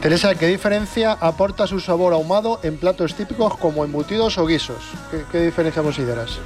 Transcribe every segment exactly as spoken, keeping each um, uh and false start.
Teresa, ¿qué diferencia aporta su sabor ahumado en platos típicos como embutidos o guisos? ¿Qué, qué diferencia consideras?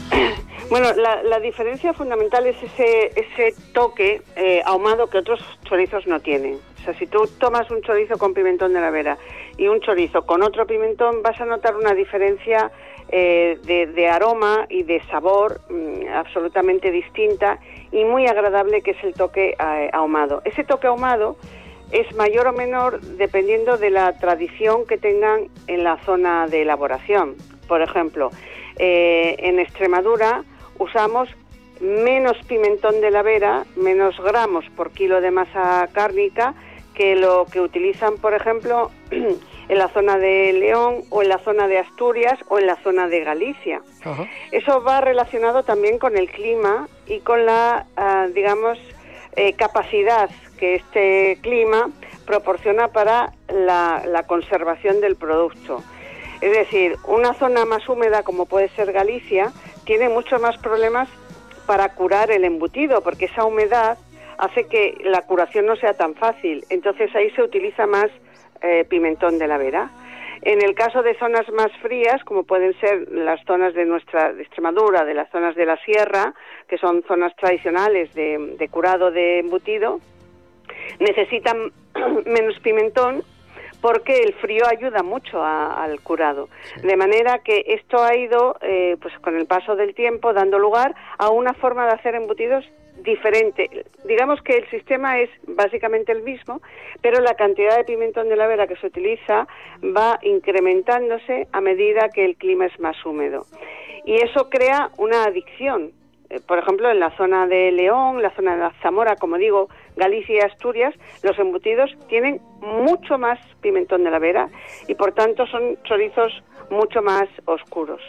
Bueno, la, la diferencia fundamental es ese, ese toque eh, ahumado que otros chorizos no tienen. O sea, si tú tomas un chorizo con pimentón de la Vera y un chorizo con otro pimentón, vas a notar una diferencia eh, de, de aroma y de sabor mmm, absolutamente distinta y muy agradable, que es el toque eh, ahumado. Ese toque ahumado es mayor o menor dependiendo de la tradición que tengan en la zona de elaboración. Por ejemplo, eh, en Extremadura usamos menos pimentón de la Vera, menos gramos por kilo de masa cárnica que lo que utilizan, por ejemplo, en la zona de León o en la zona de Asturias o en la zona de Galicia. Ajá. Eso va relacionado también con el clima y con la, uh, digamos, eh, capacidad que este clima proporciona para la, la conservación del producto. Es decir, una zona más húmeda como puede ser Galicia tiene muchos más problemas para curar el embutido, porque esa humedad hace que la curación no sea tan fácil. Entonces ahí se utiliza más eh, pimentón de la Vera. En el caso de zonas más frías, como pueden ser las zonas de nuestra de Extremadura, de las zonas de la sierra, que son zonas tradicionales de, de curado de embutido, necesitan menos pimentón porque el frío ayuda mucho a, al curado. Sí. De manera que esto ha ido, eh, pues con el paso del tiempo, dando lugar a una forma de hacer embutidos diferente. Digamos que el sistema es básicamente el mismo, pero la cantidad de pimentón de la Vera que se utiliza va incrementándose a medida que el clima es más húmedo. Y eso crea una adicción. Por ejemplo, en la zona de León, la zona de la Zamora, como digo, Galicia y Asturias, los embutidos tienen mucho más pimentón de la Vera y por tanto son chorizos mucho más oscuros.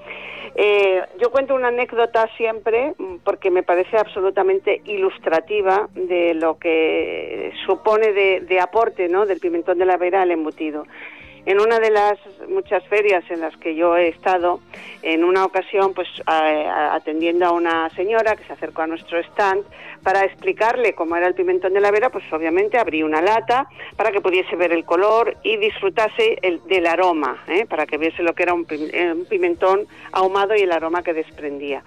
Eh, yo cuento una anécdota siempre porque me parece absolutamente ilustrativa de lo que supone de, de aporte, ¿no?, del pimentón de la Vera al embutido. En una de las muchas ferias en las que yo he estado, en una ocasión, pues a, a, atendiendo a una señora que se acercó a nuestro stand para explicarle cómo era el pimentón de la Vera, pues obviamente abrí una lata para que pudiese ver el color y disfrutase el, del aroma, ¿eh? Para que viese lo que era un, un pimentón ahumado y el aroma que desprendía.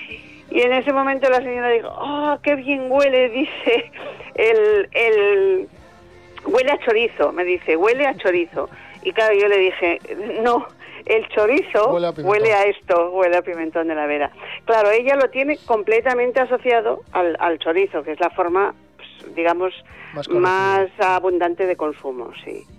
Y en ese momento la señora dijo, ¡oh, qué bien huele!, dice, el, el huele a chorizo, me dice, huele a chorizo. Y claro, yo le dije, no, el chorizo huele a, huele a esto, huele a pimentón de la Vera. Claro, ella lo tiene completamente asociado al, al chorizo, que es la forma, pues, digamos, más, más abundante de consumo, sí.